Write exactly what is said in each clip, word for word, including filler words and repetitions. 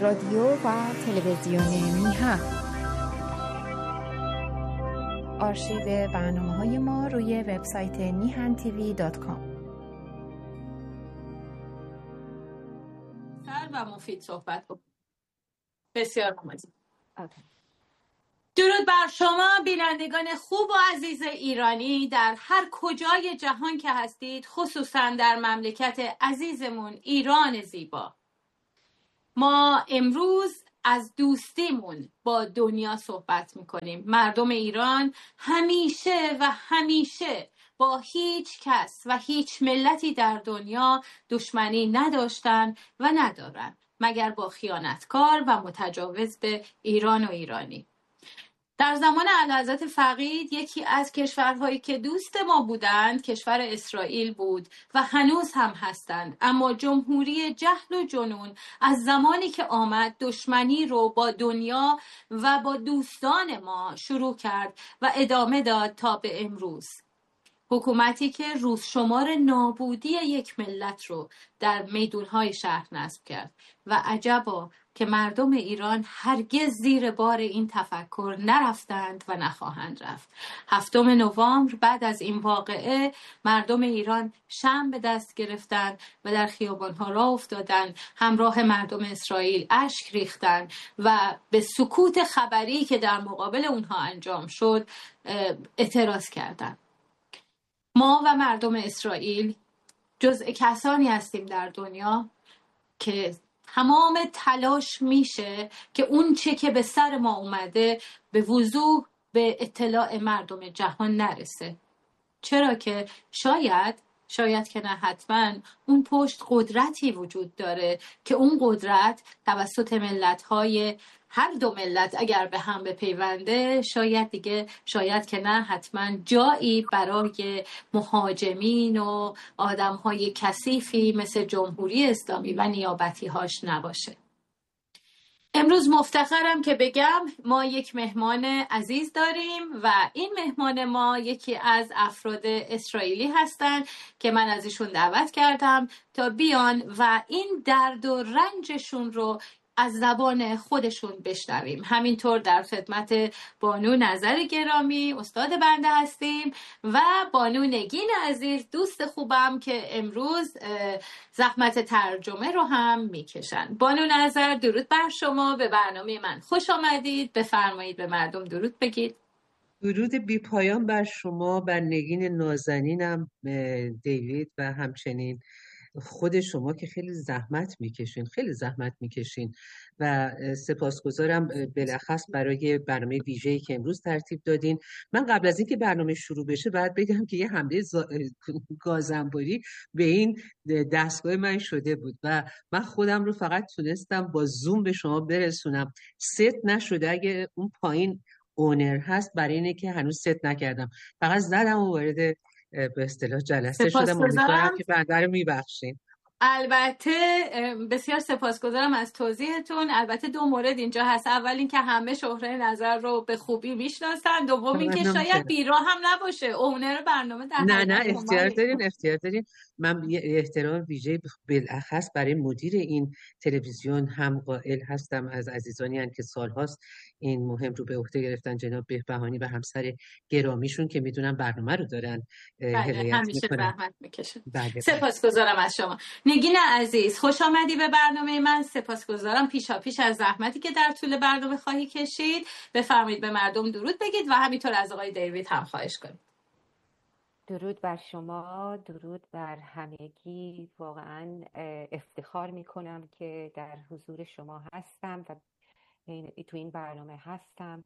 رادیو و تلویزیون میهن. آرشیو برنامه‌های ما روی وبسایت میهن تیوی دات کام. سر و مفید صحبت کنم. بسیار ممنون. درود بر شما بینندگان خوب و عزیز ایرانی در هر کجای جهان که هستید، خصوصا در مملکت عزیزمون ایران زیبا. ما امروز از دوستیمون با دنیا صحبت میکنیم. مردم ایران همیشه و همیشه با هیچ کس و هیچ ملتی در دنیا دشمنی نداشتن و ندارن، مگر با خیانتکار و متجاوز به ایران و ایرانی. در زمان اعلیحضرت فقید یکی از کشورهایی که دوست ما بودند کشور اسرائیل بود و هنوز هم هستند، اما جمهوری جهل و جنون از زمانی که آمد دشمنی رو با دنیا و با دوستان ما شروع کرد و ادامه داد تا به امروز. حکومتی که روز شمار نابودی یک ملت رو در میدونهای شهر نصب کرد و عجبا که مردم ایران هرگز زیر بار این تفکر نرفتند و نخواهند رفت. هفتم نوامبر بعد از این واقعه مردم ایران شمع به دست گرفتند و در خیابانها راه افتادند، همراه مردم اسرائیل اشک ریختند و به سکوت خبری که در مقابل اونها انجام شد اعتراض کردند. ما و مردم اسرائیل جزء کسانی هستیم در دنیا که تمام تلاش میشه که اون چه که به سر ما اومده به وضوح به اطلاع مردم جهان نرسه. چرا که شاید شاید که نه حتما اون پشت قدرتی وجود داره که اون قدرت توسط ملت‌های هر دو ملت اگر به هم بپیونده شاید دیگه شاید که نه حتما جایی برای مهاجمین و آدم‌های کثیفی مثل جمهوری اسلامی و نیابتی‌هاش نباشه. امروز مفتخرم که بگم ما یک مهمان عزیز داریم و این مهمان ما یکی از افراد اسرائیلی هستند که من از ایشون دعوت کردم تا بیان و این درد و رنجشون رو از زبان خودشون بشنویم. همینطور در خدمت بانو نظر گرامی استاد بنده هستیم و بانو نگین عزیز دوست خوبم که امروز زحمت ترجمه رو هم میکشن. بانو نظر درود بر شما، به برنامه من خوش آمدید. بفرمایید به مردم درود بگید. درود بی پایان بر شما، بر نگین نازنینم، دیوید و همچنین خود شما که خیلی زحمت میکشین خیلی زحمت میکشین و سپاسگزارم بالاخص برای برنامه ویژه‌ای که امروز ترتیب دادین. من قبل از اینکه برنامه شروع بشه باید بگم که یه حمله گازنباری به این دستگاه من شده بود و من خودم رو فقط تونستم با زوم به شما برسونم. ست نشده، اگه اون پایین اونر هست برای اینه که هنوز ست نکردم، فقط زدم و وارد به اصطلاح جلسه شدم. امیدوارم که بنده رو میبخشین. البته بسیار سپاسگزارم از توضیحتون. البته دو مورد اینجا هست. اول این که همه شهره نظر رو به خوبی میشناسن، دوم این که شاید بیرا هم نباشه اونر برنامه در نه نه اختیار دارین اختیار دارین من یه احترام ویژه بالاخص برای مدیر این تلویزیون هم قائل هستم. از عزیزانی هستند که سالهاست این مهم رو به عهده گرفتن، جناب بهبهانی و همسر گرامیشون که میدونم برنامه رو دارن هدایت همیشه زحمت میکشن. سپاسگزارم از شما. نگین عزیز خوش آمدی به برنامه من. سپاسگزارم پیشا پیش از زحمتی که در طول برنامه خواهی کشید. بفرمایید به مردم درود بگید و همینطور از آقای دیوید هم خواهش کنید. درود بر شما، درود بر همگی. واقعا افتخار میکنم که در حضور شما هستم و تو این برنامه هستم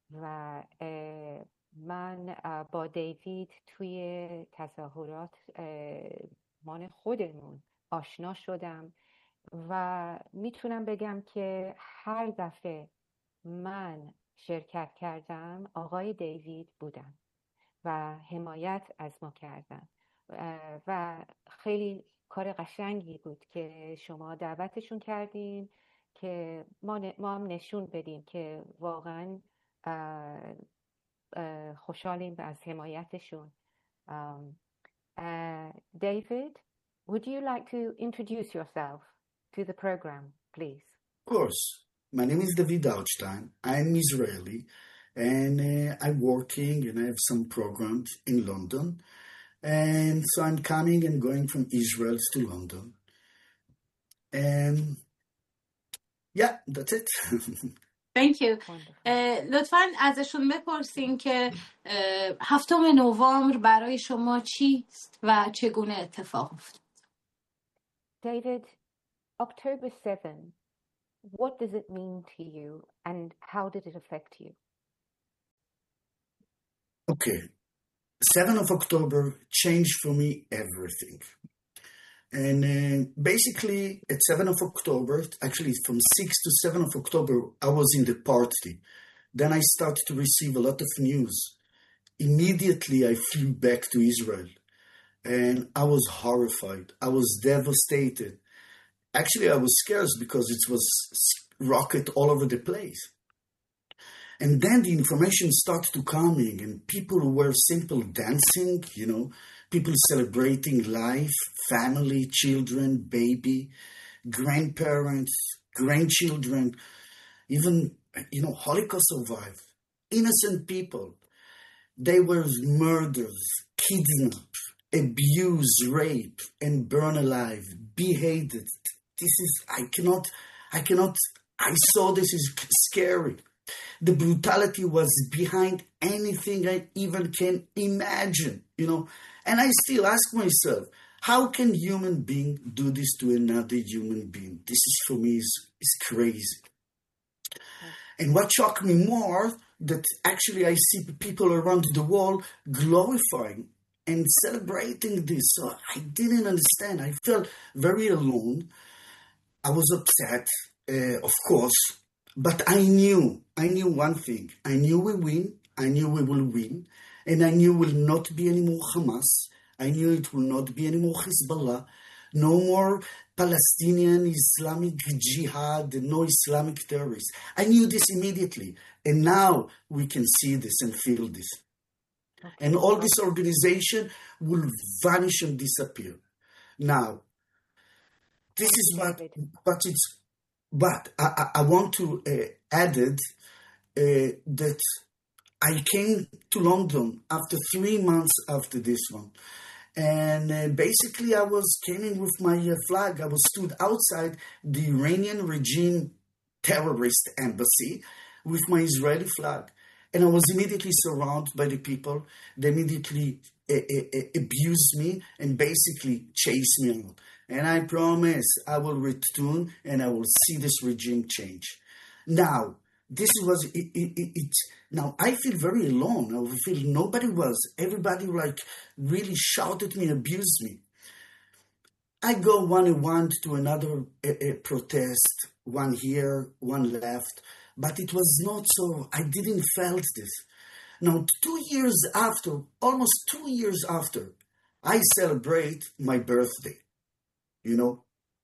و من با دیوید توی تظاهرات مان خودمون آشنا شدم و میتونم بگم که هر دفعه من شرکت کردم آقای دیوید بودن و حمایت از ما کردن و خیلی کار قشنگی بود که شما دعوتشون کردین که ما, ما هم نشون بدیم که واقعا خوشحالیم از حمایتشون. David, would you like to introduce yourself to the program, please? course. My name is David Altstein. I'm Israeli, and uh, I'm working and I have some programs in London. And so I'm coming and going from Israel to London. And yeah, that's it. Thank you. لطفاً ازشون بپرسین که هفتم نوامبر برای شما چیست و چگونه اتفاق افتاد. David, October seventh, what does it mean to you and how did it affect you? Okay. seventh of October changed for me everything. And uh, basically at seventh of October, actually from sixth to seventh of October, I was in the party. Then I started to receive a lot of news. Immediately I flew back to Israel and I was horrified. I was devastated. Actually, I was scared because it was rocket all over the place. And then the information started to coming and people were simple dancing, you know, people celebrating life, family, children, baby, grandparents, grandchildren, even, you know, Holocaust survived. Innocent people. They were murdered, kidnapped, abused, raped, and burned alive, beheaded. This is, I cannot, I cannot, I saw this is scary. The brutality was behind anything I even can imagine, you know. And I still ask myself, how can human being do this to another human being? This is, for me, is, is crazy. And what shocked me more, that actually I see people around the world glorifying and celebrating this. So I didn't understand. I felt very alone. I was upset, uh, of course. But I knew, I knew one thing. I knew we win. I knew we will win. And I knew will not be any more Hamas. I knew it will not be any more Hezbollah. No more Palestinian Islamic Jihad, no Islamic terrorists. I knew this immediately. And now we can see this and feel this. Okay. And all this organization will vanish and disappear. Now, this is what, what it's... But I, I want to uh, add it, uh, that I came to London after three months after this one. And uh, basically I was came in with my uh, flag. I was stood outside the Iranian regime terrorist embassy with my Israeli flag. And I was immediately surrounded by the people. They immediately uh, uh, abused me and basically chased me out. And I promise I will return and I will see this regime change. Now, this was, it, it, it, it, now I feel very alone. I feel nobody was. Everybody like really shouted at me, abused me. I go one and one to another uh, uh, protest, one here, one left. But it was not so, I didn't felt this. Now, two years after, almost two years after, I celebrate my birthday. You know,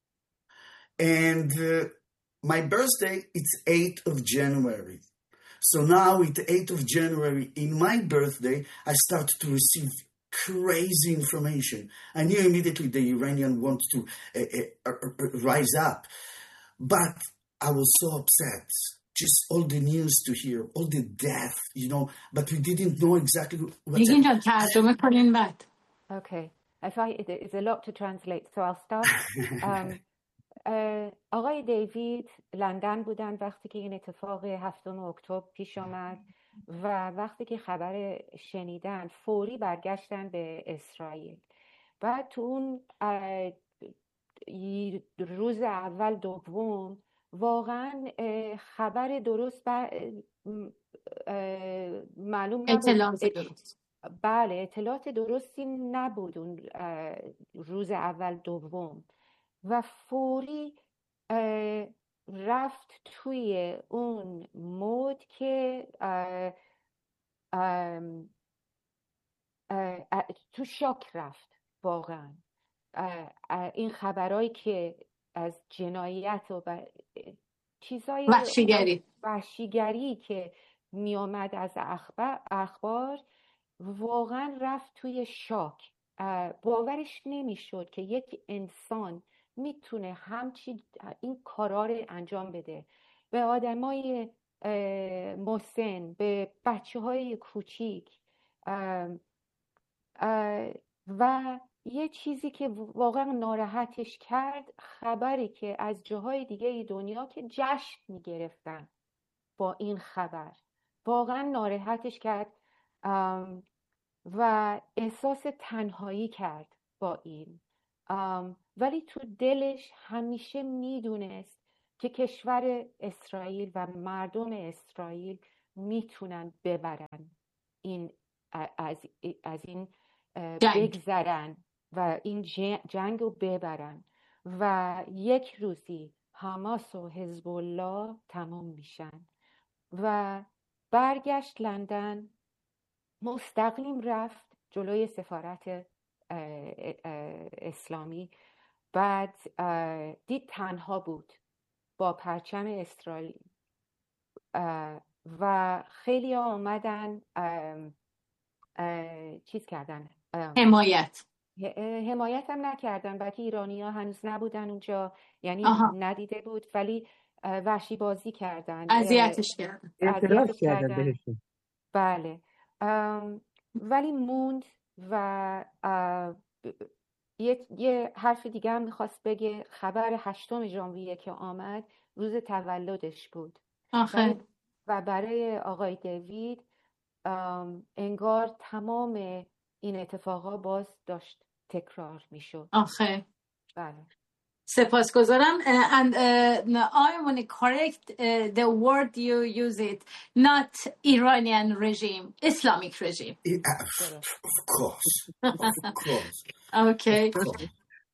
and uh, my birthday, it's eighth of January. So now with the eighth of January, in my birthday, I started to receive crazy information. I knew immediately the Iranian wanted to uh, uh, uh, rise up. But I was so upset. Just all the news to hear, all the death, you know, but we didn't know exactly what happened. Okay. I find it's a lot to translate, so I'll start. um, uh, آقای دیوید لندن بودن وقتی که این اتفاق هفتم اکتبر پیش آمد و وقتی که خبر شنیدن فوری برگشتن به اسرائیل. بعد تو اون روز اول دوم واقعا خبر درست معلوم نبود. اطلاعات درست. بله اطلاعات درستی نبود اون روز اول دوم و فوری رفت توی اون مود که تو شاک رفت واقعا. این خبرهایی که از جنایت و چیزای وحشیگری وحشیگری که می آمد از اخبار, اخبار واقعا رفت توی شاک. باورش نمیشد که یک انسان میتونه همچی این کارا رو انجام بده. به آدمای مسن، به بچه های کوچیک. و یه چیزی که واقعا ناراحتش کرد، خبری که از جاهای دیگه دنیا که جشن میگرفتن با این خبر، واقعا ناراحتش کرد و احساس تنهایی کرد با این. ولی تو دلش همیشه میدونست که کشور اسرائیل و مردم اسرائیل میتونن ببرن این از, از این بگذرن و این جنگ رو ببرن و یک روزی حماس و حزب الله تمام میشن. و برگشت لندن، مستقیم رفت جلوی سفارت اسلامی. بعد دید تنها بود با پرچم اسرائیل و خیلی ها آمدن چیز کردن، حمایت حمایت هم نکردن، بلکه ایرانی ها هنوز نبودن اونجا، یعنی آها. ندیده بود، ولی وحشی بازی کردن، اذیتش کردن، اعتراض کردن بهشون. بله. ولی موند و یه, یه حرف دیگه هم میخواست بگه. خبر هشتم ژانویه که آمد روز تولدش بود. آخه. و برای آقای دیوید انگار تمام این اتفاقا باز داشت تکرار میشد. آخه. بله. سپاسگزارم. And uh, I want to correct uh, the word you use it, not Iranian regime, Islamic regime. Yeah, of course, of course. Okay. Of course.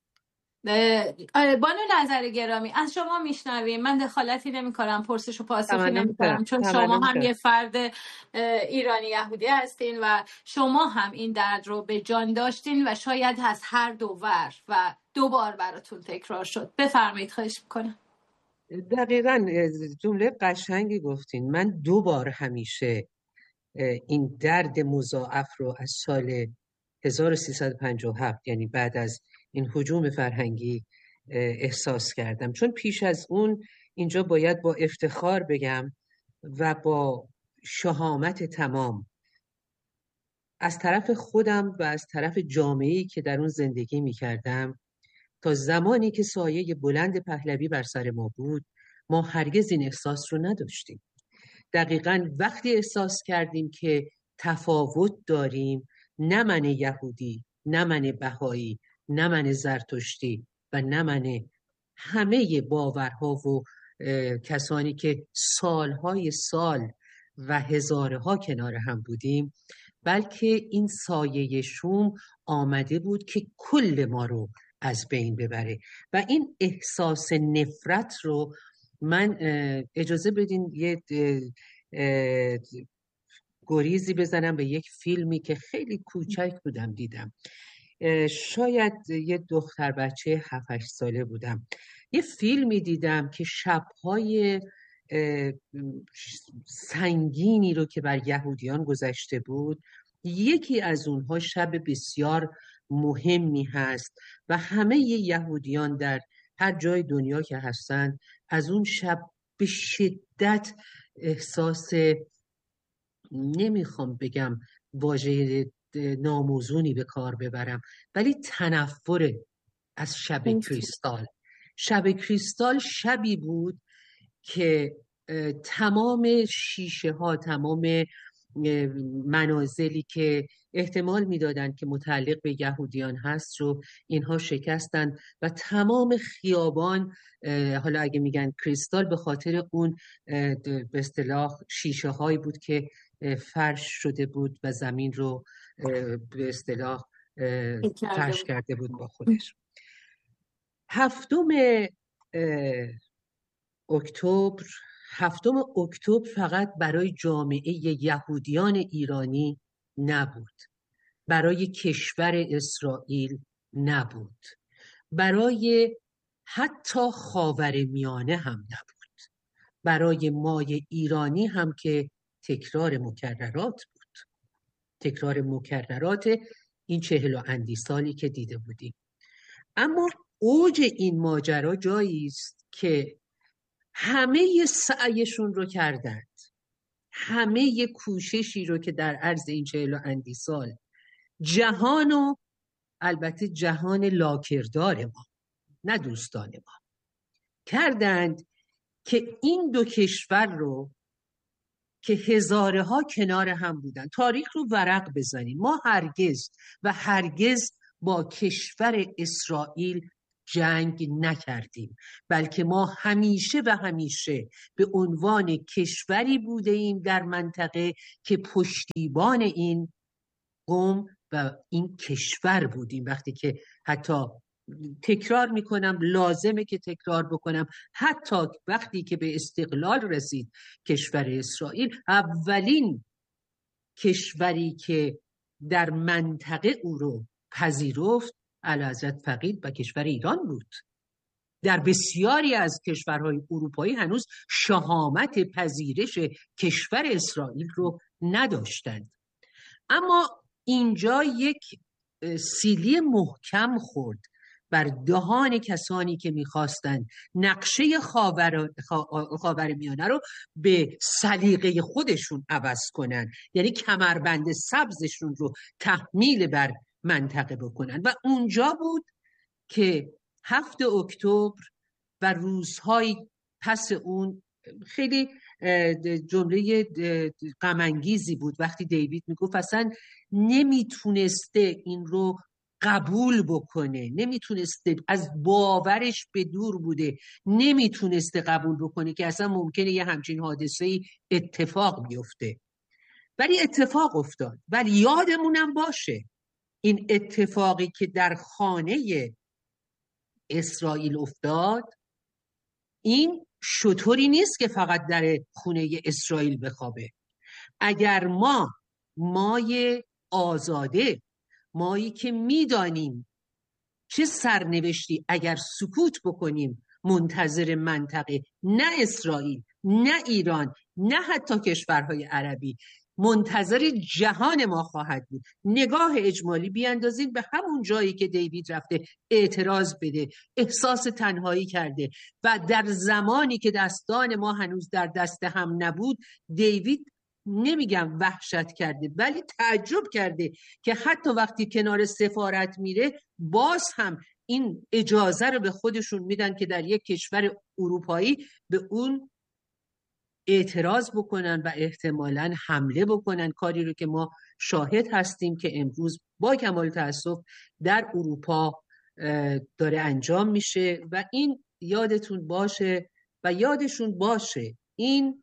بانو نظر گرامی، از شما میشنویم. من دخالتی نمی کنم، پرسش و پاسخی نمی کنم، چون شما هم یه فرد ایرانی یهودی هستین و شما هم این درد رو به جان داشتین و شاید از هر دو ور و دو بار براتون تکرار شد. بفرمایید، خواهش میکنم. دقیقاً جمله قشنگی گفتین. من دو بار همیشه این درد مضاعف رو از سال هزار و سیصد و پنجاه و هفت، یعنی بعد از این هجوم فرهنگی، احساس کردم. چون پیش از اون اینجا باید با افتخار بگم و با شهامت تمام از طرف خودم و از طرف جامعه‌ای که در اون زندگی می کردم، تا زمانی که سایه بلند پهلوی بر سر ما بود، ما هرگز این احساس رو نداشتیم. دقیقاً وقتی احساس کردیم که تفاوت داریم، نه من یهودی، نه من بهایی، نه من زرتشتی و نه من همه باورها و کسانی که سالهای سال و هزارها کنار هم بودیم، بلکه این سایه شوم آمده بود که کل ما رو از بین ببره. و این احساس نفرت رو من، اجازه بدین یه گریزی بزنم به یک فیلمی که خیلی کوچک بودم دیدم. شاید یه دختر بچه هفت هشت ساله بودم. یه فیلمی دیدم که شب‌های سنگینی رو که بر یهودیان گذشته بود، یکی از اونها شب بسیار مهمی هست و همه یهودیان در هر جای دنیا که هستن از اون شب به شدت احساس، نمیخوام بگم واژه ناموزونی به کار ببرم، ولی تنفر از شب کریستال. شب کریستال شبی بود که تمام شیشه ها، تمام منازلی که احتمال میدادن که متعلق به یهودیان هست رو اینها شکستن و تمام خیابان، حالا اگه میگن کریستال به خاطر اون به اصطلاح شیشه هایی بود که فرش شده بود و زمین رو به اصطلاح فرش کرده بود با خودش. هفتم اکتبر هفتم اکتبر فقط برای جامعه یهودیان ایرانی نبود، برای کشور اسرائیل نبود، برای حتی خاورمیانه هم نبود، برای مای ایرانی هم که تکرار مکررات بود، تکرار مکررات این چهل و اندی سالی که دیده بودیم. اما اوج این ماجرا جایی است که همه سعیشون رو کردند، همه کوششی رو که در عرض این چهل و اندی سال جهان و البته جهان لاکردار ما نه دوستان ما کردند که این دو کشور رو که هزاره ها کنار هم بودن، تاریخ رو ورق بزنیم، ما هرگز و هرگز با کشور اسرائیل جنگ نکردیم، بلکه ما همیشه و همیشه به عنوان کشوری بوده ایم در منطقه که پشتیبان این قوم و این کشور بودیم. وقتی که حتی تکرار میکنم، لازمه که تکرار بکنم، حتی وقتی که به استقلال رسید کشور اسرائیل، اولین کشوری که در منطقه او رو پذیرفت اعلیحضرت فقید و کشور ایران بود. در بسیاری از کشورهای اروپایی هنوز شهامت پذیرش کشور اسرائیل رو نداشتند. اما اینجا یک سیلی محکم خورد بر دهان کسانی که میخواستند نقشه خاور خاورمیانه رو به سلیقه خودشون عوض کنن، یعنی کمربند سبزشون رو تحمیل بر منطقه بکنن. و اونجا بود که هفتم اکتبر و روزهای پس اون خیلی جمله غم انگیزی بود وقتی دیوید میگفت اصلا نمیتونسته این رو قبول بکنه، نمیتونسته، از باورش به دور بوده، نمیتونسته قبول بکنه که اصلا ممکنه یه همچین حادثه‌ای اتفاق بیفته. ولی اتفاق افتاد. ولی یادمونم باشه این اتفاقی که در خانه اسرائیل افتاد، این شطوری نیست که فقط در خونه اسرائیل بخوابه. اگر ما مای آزاده، مایی که میدانیم چه سرنوشتی اگر سکوت بکنیم منتظر منطقه، نه اسرائیل، نه ایران، نه حتی کشورهای عربی، منتظر جهان ما خواهد بود. نگاه اجمالی بیاندازیم به همون جایی که دیوید رفته اعتراض بده، احساس تنهایی کرده و در زمانی که دستان ما هنوز در دست هم نبود، دیوید نمیگم وحشت کرده ولی تعجب کرده که حتی وقتی کنار سفارت میره باز هم این اجازه رو به خودشون میدن که در یک کشور اروپایی به اون اعتراض بکنن و احتمالاً حمله بکنن، کاری رو که ما شاهد هستیم که امروز با کمال تأسف در اروپا داره انجام میشه. و این یادتون باشه و یادشون باشه این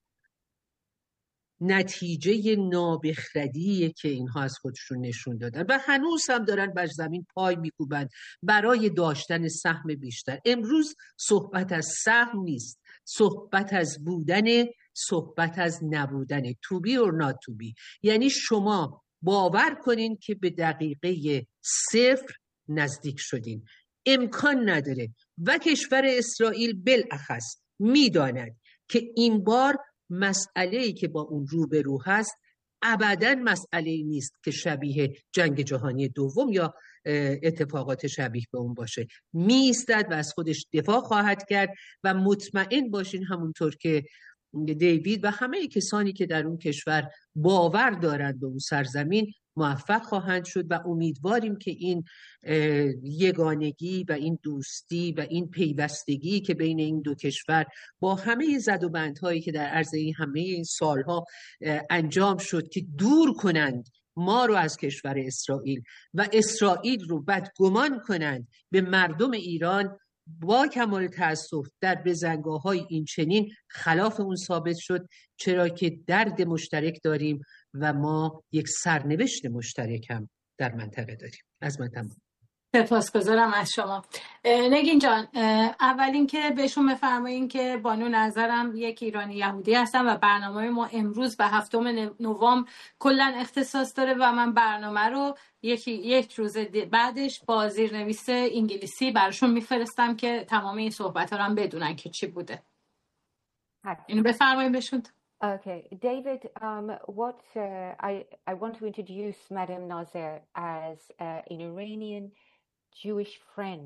نتیجه نابخردیه که اینها از خودشون نشون دادن و هنوز هم دارن بر زمین پای میکوبن برای داشتن سهم بیشتر. امروز صحبت از سهم نیست، صحبت از بودن، صحبت از نبودن. to be or not to be. یعنی شما باور کنین که به دقیقه صفر نزدیک شدین، امکان نداره. و کشور اسرائیل بالاخص میداند که این بار مسئله‌ای که با اون روبرو هست ابداً مسئله‌ای نیست که شبیه جنگ جهانی دوم یا اتفاقات شبیه به اون باشه. می ایستد و از خودش دفاع خواهد کرد و مطمئن باشین همونطور که دیوید و همه کسانی که در اون کشور باور دارند به اون سرزمین موفق خواهند شد و امیدواریم که این یگانگی و این دوستی و این پیوستگی که بین این دو کشور با همه زد و بندهایی که در عرض این همه این سالها انجام شد که دور کنند ما رو از کشور اسرائیل و اسرائیل رو بدگمان کنند به مردم ایران، با کمال تأسف در بزنگاه‌های این چنین خلاف اون ثابت شد، چرا که درد مشترک داریم و ما یک سرنوشت مشترک هم در منطقه داریم. از من تمام. سپاسگزارم از شما. نگین جان، اول این که بهشون بفرمایین که بانو نظرم یک ایرانی یهودی هستم و برنامه ما امروز به هفتم نوامبر کلا اختصاص داره و من برنامه رو یکی یک روز بعدش با زیرنویس انگلیسی براشون میفرستم که تمام این صحبت ها رو هم بدونن که چی بوده. اینو بفرمایین بهشون. Okay, David, um, what uh, I I want to introduce Madame Nazer as uh, an Iranian Jewish friend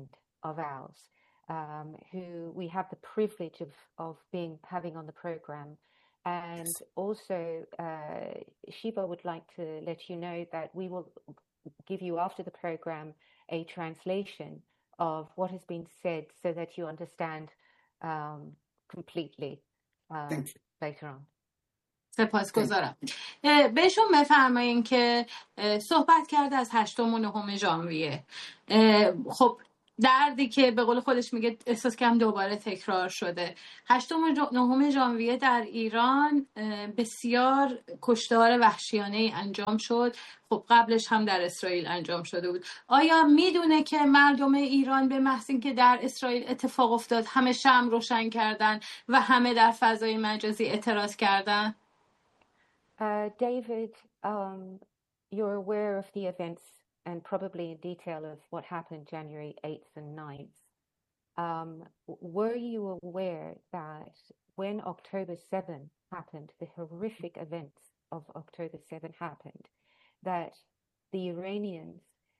of ours, um, who we have the privilege of, of being having on the program. And also, uh, Shiva would like to let you know that we will give you after the program a translation of what has been said so that you understand um, completely uh, Thank you. later on. سپاسگزارم. اه، بهشون بفرمایین که اه، صحبت کرده از هشتم و نهم ژانویه. اه، خب دردی که به قول خودش میگه احساس کم دوباره تکرار شده. هشتم و جو- نهم ژانویه در ایران اه، بسیار کشتار وحشیانه انجام شد. خب قبلش هم در اسرائیل انجام شده بود. آیا میدونه که مردم ایران به محض اینکه در اسرائیل اتفاق افتاد همه شمع روشن کردن و همه در فضای مجازی اعتراض کردن؟ Uh, David, um, you're aware of the events and probably in detail of what happened January eighth and ninth. Um, were you aware that when October seventh happened, the horrific events of October seventh happened, that the Iranians,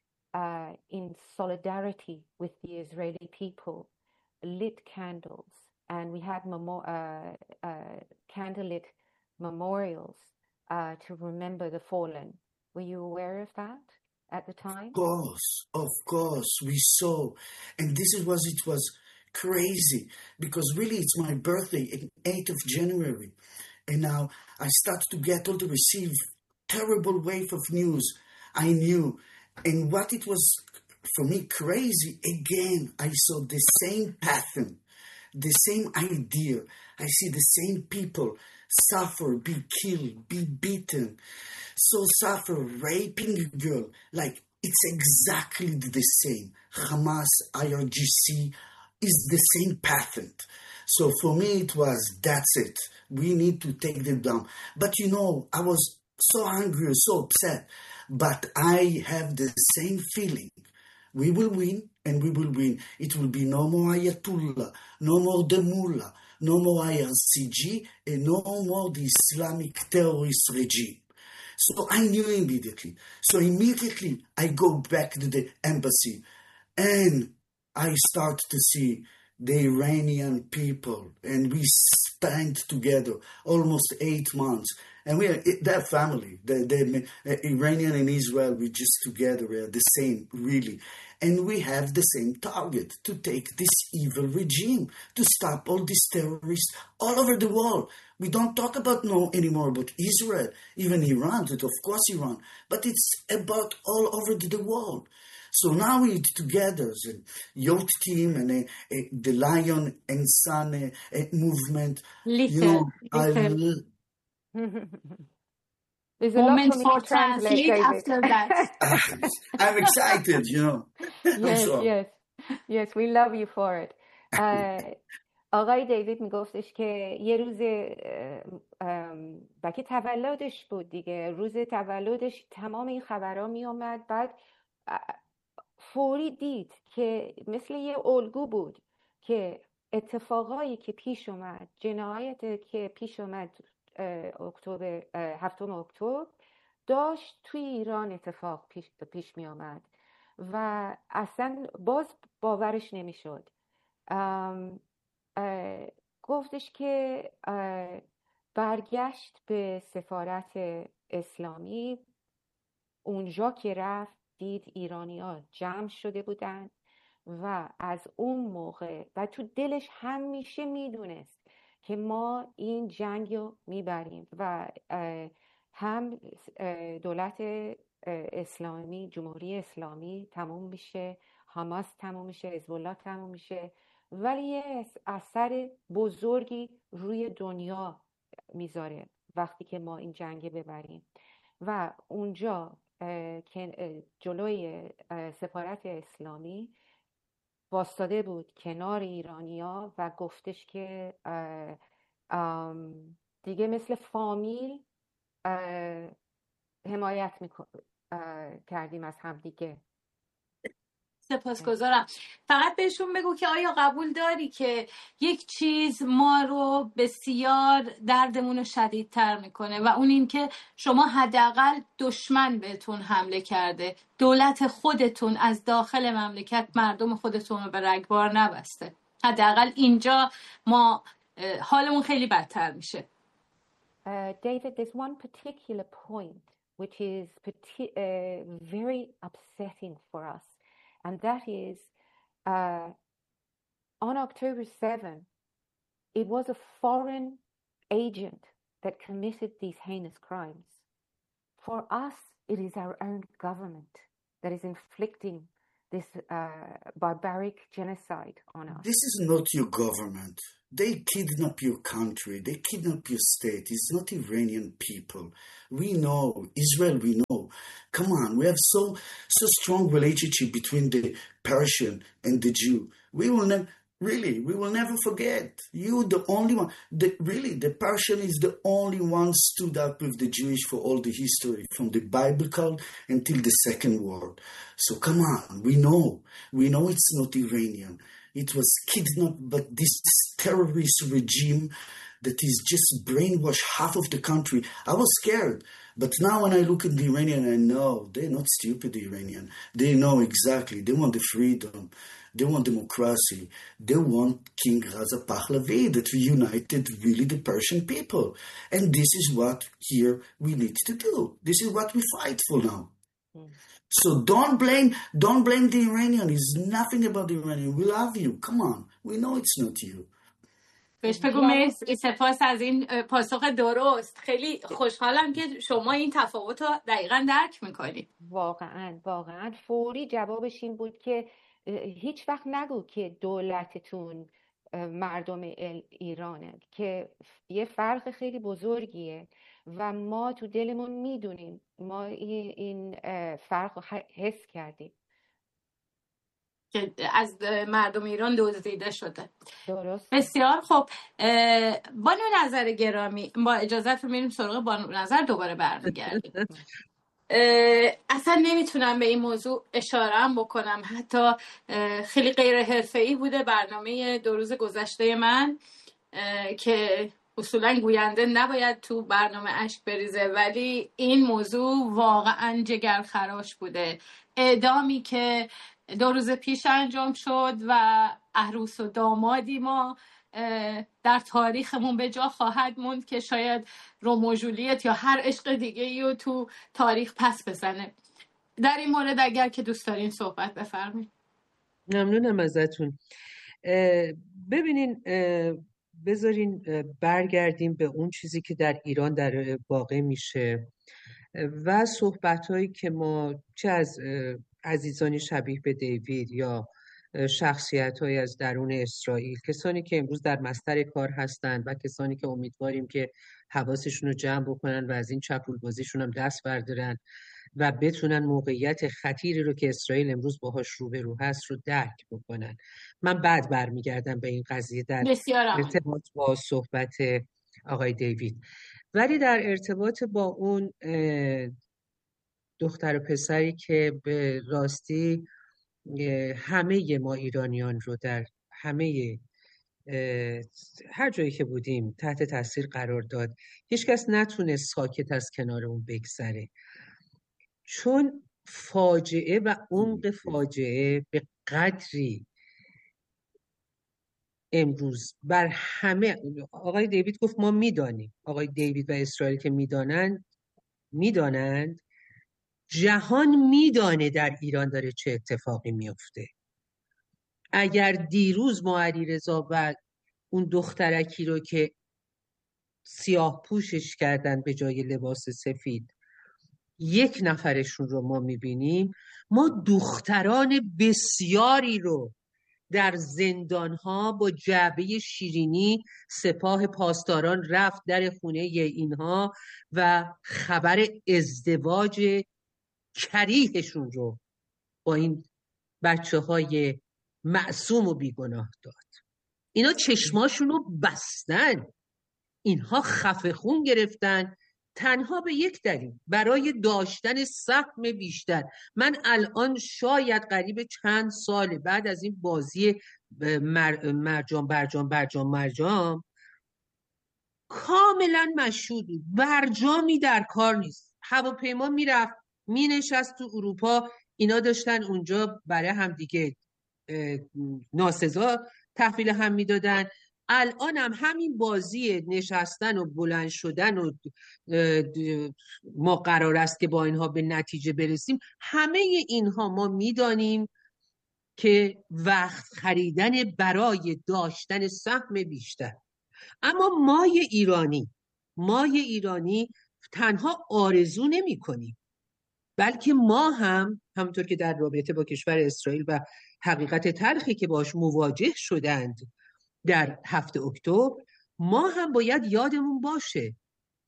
uh, in solidarity with the Israeli people, lit candles, and we had memo- uh, uh, candlelit memorials uh, to remember the fallen. Were you aware of that at the time? Of course, of course, we saw. And this is was it was crazy because really it's my birthday, eighth of January. And now I start to get all the receive terrible wave of news. I knew. And what it was for me crazy, again, I saw the same pattern, the same idea. I see the same people suffer, be killed, be beaten, so suffer, raping a girl. Like, it's exactly the same. Hamas, I R G C is the same pattern. So for me, it was, that's it. We need to take them down. But you know, I was so angry, so upset. But I have the same feeling. We will win, and we will win. It will be no more Ayatollah, no more the Mullah, no more I R C G, and no more the Islamic terrorist regime. So I knew immediately. So immediately I go back to the embassy, and I start to see the Iranian people, and we spent together almost eight months. And we are their family, the, the uh, Iranian and Israel, we just together, we are the same, really. And we have the same target, to take this evil regime, to stop all these terrorists all over the world. We don't talk about no anymore about Israel, even Iran, that of course Iran, but it's about all over the world. So now we together, the youth team and uh, uh, the Lion and Sun uh, uh, movement. Little, you know, little. I There's a lot Moment for me for to translate, translate David. after that. I'm excited, you know. Yes, So, yes. Yes, we love you for it. Uh, آقای دیوید میگفتش که یه روز بلکه تولدش بود دیگه، روز تولدش تمام این خبرها می اومد، بعد فوری دید که مثل یه الگو بود که اتفاقایی که پیش اومد، جنایتی که پیش اومد اکتبر هفتم اکتبر داشت توی ایران اتفاق پیش, پیش می آمد و اصلا باز باورش نمی شد. گفتش که برگشت به سفارت اسلامی، اونجا که رفت دید ایرانی ها جمع شده بودن و از اون موقع و تو دلش همیشه میدونست که ما این جنگ رو میبریم و هم دولت اسلامی، جمهوری اسلامی تموم میشه، حماس تموم میشه، حزب الله تموم میشه، ولی یه اثر بزرگی روی دنیا میذاره وقتی که ما این جنگ ببریم. و اونجا که جلوی سفارت اسلامی واسطاده بود کنار ایرانیا و گفتش که دیگه مثل فامیل حمایت کردیم از هم دیگه. سپاسگزارم. فقط بهشون بگو که آیا قبول داری که یک چیز ما رو بسیار دردمون رو شدیدتر میکنه و اون این که شما حداقل دشمن بهتون حمله کرده، دولت خودتون از داخل مملکت مردم خودتون رو به رگبار نبسته. حداقل اینجا ما حالمون خیلی بدتر میشه. Uh, David, there's one particular point which is pati- uh, very upsetting for us, and that is uh, on October seventh, it was a foreign agent that committed these heinous crimes. For us, it is our own government that is inflicting this uh, barbaric genocide on us. This is not your government. They kidnap your country. They kidnap your state. It's not Iranian people. We know. Israel, we know. Come on. We have so so strong relationship between the Persian and the Jew. We will never, really, we will never forget. You, the only one. The, really, the Persian is the only one stood up with the Jewish for all the history, from the biblical until the Second World. So come on. We know. We know it's not Iranian. It was kidnapped by this terrorist regime that is just brainwashed half of the country. I was scared. But now when I look at the Iranian, I know they're not stupid, the Iranian. They know exactly. They want the freedom. They want democracy. They want King Reza Pahlavi that reunited really the Persian people. And this is what here we need to do. This is what we fight for now. Mm. So don't blame, don't blame the Iranian. It's nothing about the Iranian. We love you. Come on. We know it's not you. بهش بگو مرسی، سپاس از این پاسخ درست. خیلی خوشحالم که شما این تفاوت رو دقیقاً درک میکنید. واقعاً واقعاً فوری جوابش این بود که هیچ وقت نگو که دولتتون مردم ایرانه، که یه فرق خیلی بزرگیه و ما تو دلمون میدونیم، ما این فرق رو حس کردیم که از مردم ایران دزدیده شده. درست. بسیار خب. بانو نظر گرامی، با اجازت میریم سراغ بانو نظر، دوباره برمیگردیم. اصلا نمیتونم به این موضوع اشاره‌ام بکنم، حتی خیلی غیر حرفه‌ای بوده برنامه دو روز گذشته من که اصولا گوینده نباید تو برنامه اشک بریزه، ولی این موضوع واقعا جگرخراش بوده. اعدامی که دو روز پیش انجام شد و عروس و دامادی ما در تاریخمون به جا خواهد موند که شاید رومئو و جولیت یا هر عشق دیگه ای رو تو تاریخ پس بزنه. در این مورد اگر که دوست دارین صحبت بفرمایید. ممنونم ازتون. ببینین، بذارین برگردیم به اون چیزی که در ایران در واقع میشه و صحبت‌هایی که ما چه از عزیزانی شبیه به دیوید یا شخصیت‌های از درون اسرائیل، کسانی که امروز در مستر کار هستند و کسانی که امیدواریم که حواسشون رو جمع بکنن و از این چپول بازیشون هم دست بردارن و بتونن موقعیت خطیری رو که اسرائیل امروز باهاش روبرو هست رو درک بکنن. من بعد برمیگردم به این قضیه در ارتباط با صحبت آقای دیوید، ولی در ارتباط با اون دختر و پسری که به راستی همه ما ایرانیان رو در همه هر جایی که بودیم تحت تاثیر قرار داد، هیچ کس نتونست ساکت از کنار اون بگذره، چون فاجعه و عمق فاجعه به قدری امروز بر همه، آقای دیوید گفت ما میدانیم، آقای دیوید و اسرائیل که میدانند میدانند جهان میدانه در ایران داره چه اتفاقی میفته. اگر دیروز ما علیرضا و اون دخترکی رو که سیاه پوشش کردن به جای لباس سفید یک نفرشون رو ما میبینیم، ما دختران بسیاری رو در زندانها با جعبه شیرینی سپاه پاسداران رفت در خونه اینها و خبر ازدواج کریهشون رو با این بچه های معصوم و بیگناه داد. اینا چشماشون رو بستن، اینها خفه خون گرفتن تنها به یک دلیل، برای داشتن سهم بیشتر. من الان شاید قریب چند سال بعد از این بازی مر... مرجان برجام برجام مرجام کاملا مشهود بود، برجامی در کار نیست. هواپیما میرفت مینشست تو اروپا، اینا داشتن اونجا برای هم دیگه ناسزا تحویل هم میدادن. الان هم همین بازی نشستن و بلند شدن و ما قرار است که با اینها به نتیجه برسیم، همه اینها ما میدانیم که وقت خریدن برای داشتن سهم بیشتر. اما مای ایرانی مای ایرانی تنها آرزو نمی کنیم، بلکه ما هم همونطور که در رابطه با کشور اسرائیل و حقیقت تلخی که باش مواجه شدند در هفت اکتبر، ما هم باید یادمون باشه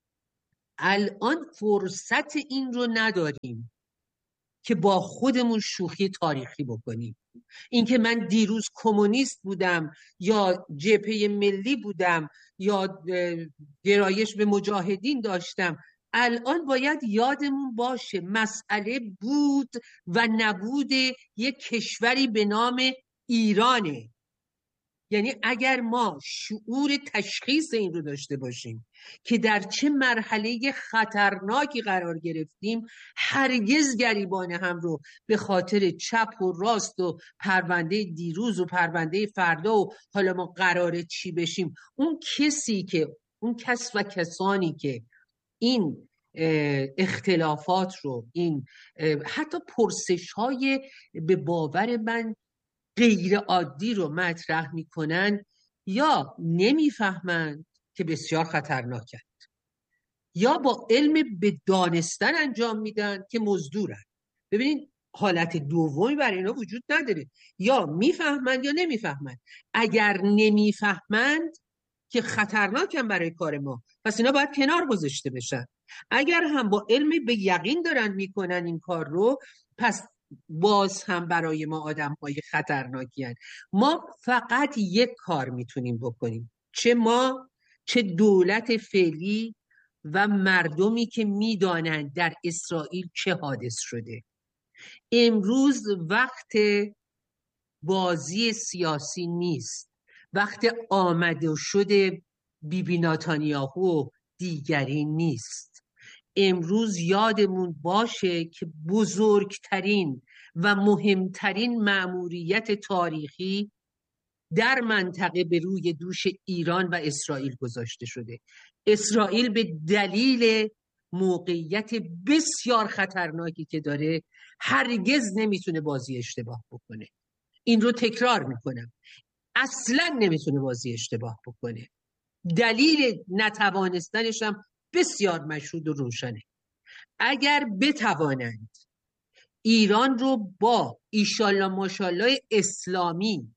الان فرصت این رو نداریم که با خودمون شوخی تاریخی بکنیم. اینکه من دیروز کمونیست بودم یا جبهه ملی بودم یا گرایش به مجاهدین داشتم، الان باید یادمون باشه مسئله بود و نبود یک کشوری به نام ایرانه. یعنی اگر ما شعور تشخیص این رو داشته باشیم که در چه مرحله خطرناکی قرار گرفتیم، هرگز گریبان هم رو به خاطر چپ و راست و پرونده دیروز و پرونده فردا و حالا ما قراره چی بشیم، اون کسی که اون کس و کسانی که این اختلافات رو، این حتی پرسش های به باور من غیر عادی رو مطرح میکنن، یا نمیفهمند که بسیار خطرناکند، یا با علم به دانستن انجام میدن که مزدورن. ببینید حالت دومی برای اینا وجود نداره، یا میفهمند یا نمیفهمند. اگر نمیفهمند که خطرناکن برای کار ما، پس اینا باید کنار گذاشته بشن. اگر هم با علم به یقین دارن میکنن این کار رو، پس باز هم برای ما آدم های خطرناکی هن. ما فقط یک کار میتونیم بکنیم، چه ما چه دولت فعلی و مردمی که میدانند در اسرائیل چه حادث شده. امروز وقت بازی سیاسی نیست، وقت آمده شده بیبی نتانیاهو و دیگری نیست. امروز یادمون باشه که بزرگترین و مهمترین مأموریت تاریخی در منطقه به روی دوش ایران و اسرائیل گذاشته شده. اسرائیل به دلیل موقعیت بسیار خطرناکی که داره هرگز نمیتونه بازی اشتباه بکنه. این رو تکرار میکنم، اصلا نمیتونه بازی اشتباه بکنه. دلیل نتوانستنش هم بسیار مشهود و روشنه. اگر بتوانند ایران رو با ایشالله ماشالله اسلامی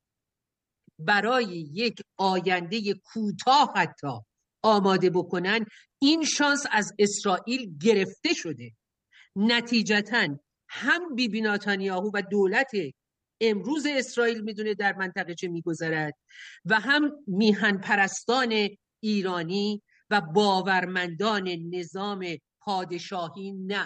برای یک آینده کوتاه حتی آماده بکنن، این شانس از اسرائیل گرفته شده. نتیجتاً هم بیبی نتانیاهو و دولت امروز اسرائیل میدونه در منطقه چه میگذرد و هم میهن پرستان ایرانی و باورمندان نظام پادشاهی نه،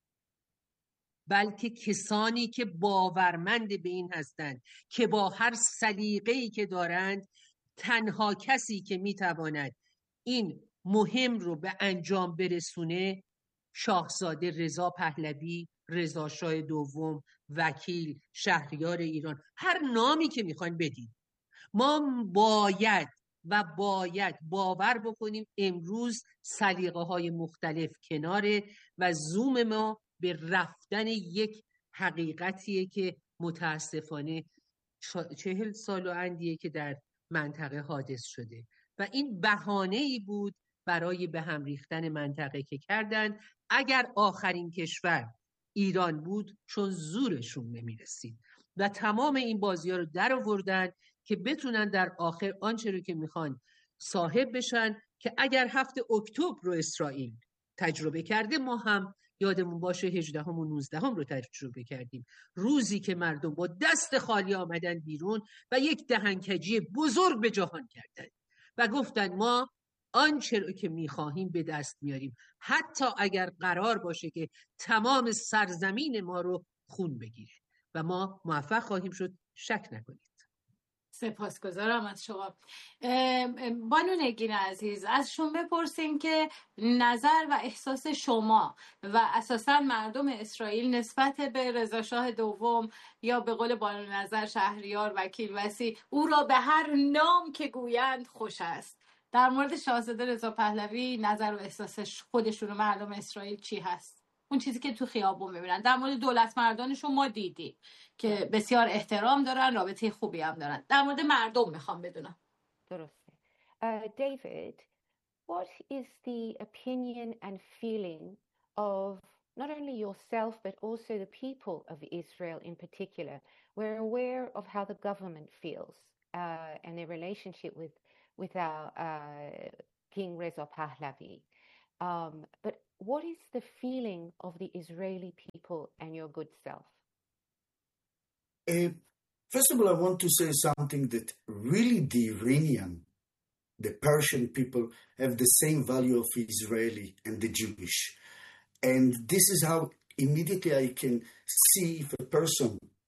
بلکه کسانی که باورمند به این هستند که با هر سلیقه‌ای که دارند، تنها کسی که میتواند این مهم رو به انجام برسونه شاهزاده رضا پهلوی، رضا شاه دوم، وکیل، شهریار ایران، هر نامی که میخواین بدید. ما باید و باید باور بکنیم امروز سلیقه های مختلف کناره و زوم ما به رفتن یک حقیقتیه که متاسفانه چهل سال و اندیه که در منطقه حادث شده و این بهانه‌ای بود برای به هم ریختن منطقه که کردن. اگر آخرین کشور ایران بود، چون زورشون نمیرسید و تمام این بازی ها رو در آوردن که بتونن در آخر آنچه رو که میخوان صاحب بشن، که اگر هفته اکتبر رو اسرائیل تجربه کرده، ما هم یادمون باشه هجدهم و نوزدهم رو تجربه کردیم. روزی که مردم با دست خالی آمدن بیرون و یک دهنکجی بزرگ به جهان کردن و گفتن ما آنچه رو که میخواهیم به دست میاریم، حتی اگر قرار باشه که تمام سرزمین ما رو خون بگیره و ما موفق خواهیم شد، شک نکنید. سپاسگزارم از شما. بانو نگین عزیز، از شما بپرسیم که نظر و احساس شما و اساساً مردم اسرائیل نسبت به رضا شاه دوم یا به قول بانو نظر شهریار وکیل وصی، او را به هر نام که گویند خوش است. در مورد شاهزاده رضا پهلوی نظر و احساس خودشون و مردم اسرائیل چی هست؟ اون چیزی که تو خیابون میبینن. در مورد دولت مردانشون ما دیدیم که بسیار احترام دارن، رابطه خوبی هم دارن. در مورد مردم میخوام بدونم. درسته. Uh, David, what is the opinion and feeling of not only yourself but also the people of Israel in particular? We're aware of how the government feels uh, and their relationship with with our uh, King Reza Pahlavi. Um, but what is the feeling of the Israeli people and your good self? Uh, first of all, I want to say something that really the Iranian, the Persian people have the same value of Israeli and the Jewish. And this is how immediately I can see if a person